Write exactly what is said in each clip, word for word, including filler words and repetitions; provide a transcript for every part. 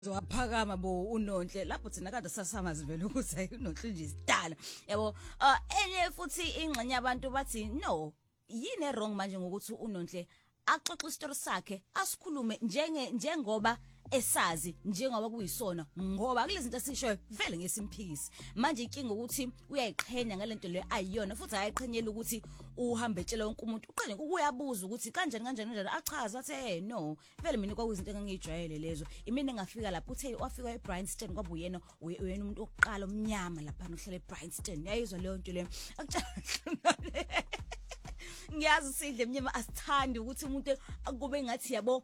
Zowaphakama bo uNonhle lapho thina kade sasamazi vele ukuthi hayi uNonhle nje isidala yabo uh, enye futhi ingxenye yabantu bathi no yini wrong manje ngokuthi uNonhle axoxe isitori sakhe asikhulume njenge njengoba esazi njengoba kuyisona ngoba kulezi zinto asishoyo vele ngesimphikisi manje inkinga ukuthi uyayiqhenya ngalento le ayiyona futhi ayayiqhenyela ukuthi uhambe etshela wonke umuntu uqale ukuyabuza ukuthi kanjani kanjani kanjani achaza athi hey no vele mina kwakuyizinto engangijwayele lezo imini engafika lapho uthe wafika eBryanston kwaba uyena uyena umuntu oqala omnyama lapha nohlala eBryanston yayizwa leyo nto le akutshela ngiyazi usidle mnyama asithandi ukuthi umuntu kube ngathi yabo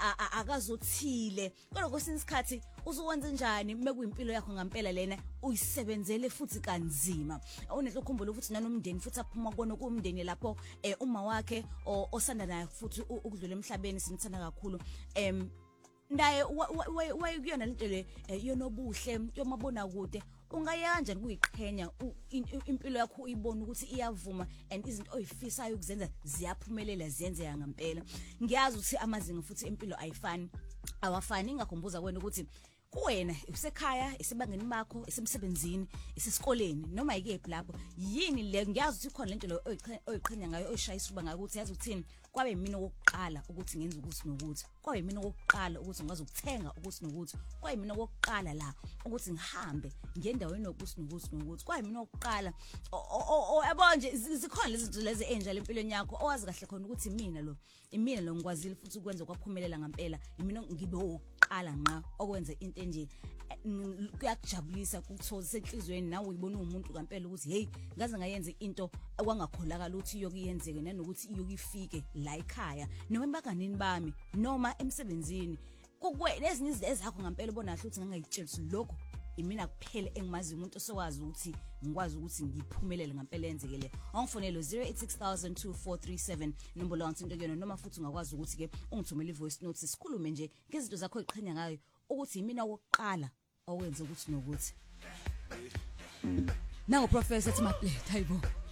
akazothile kodwa kwesinye isikhathi uzokwenza njani mekuyimpilo yakho ngempela lena uyisebenzele futhi kanzima unehle ukukhumbula ukuthi nanomndeni futhi aphuma kona kumndeni lapho uma wakhe osanda naye futhi ukudlula emhlabeni simthanda kakhulu em naye wayekuyona lento le yonobuhle yomabona kude ungaya kanjani kuyiqhenya impilo yakho uyibona ukuthi iyavuma and izinto oyifisayo ukuzenza ziyaphumelela ziyenzeka ngempela ngiyazi ukuthi amazinga futhi impilo ayifani awafani ingakhumbuza kwena ukuthi kuwena usekhaya isibangeni bakho esemsebenzini isesikoleni noma yikephi lapho yini le ngiyazi ukuthi khona lento lo oyiqhenya ngayo oyishayisa uba ngayo ukuthi yazi ukuthini kwabe mina okokuqala ukuthi ngenze ukuthi nokuthi kwabe mina okokuqala ukuthi ngazi ukuthenga ukuthi nokuthi kwabe mina okokuqala la ukuthi ngihambe ngendaweni yokuthi nokuthi nokuthi kwabe mina okokuqala yabo nje zikhona lezi zinto lezi enjalo empilweni yakho owazi kahle khona ukuthi mina lo imina lo ngikwazile futhi ukwenza kwaphumelela ngempela imina ngibe okokuqala nqa okwenza into nje kuyakujabulisa ukuthoza enhlizweni nawe uyibona umuntu ngempela ukuthi hey ngaze ngayenze into okwangakholakala ukuthi iyokuyenzeke nanokuthi iyokifike la ekhaya noma embakanini bami noma emsebenzini kokwe lezinye izinto ezakho ngempela ubona kahle ukuthi ngangayitshelisi lokho imina kuphela engimazi umuntu osokwazi ukuthi ngikwazi ukuthi ngiphumelele ngempela yenzekele ongifonele zero eight six thousand two four three seven nombolo wansi into kuyona noma futhi ungakwazi ukuthi ke ungithumele ivoice note sikhulume nje ngezinto zakho eqhenya ngayo ukuthi imina wokuqala owenza ukuthi nokuthi nawo professor ethi maplate hayibo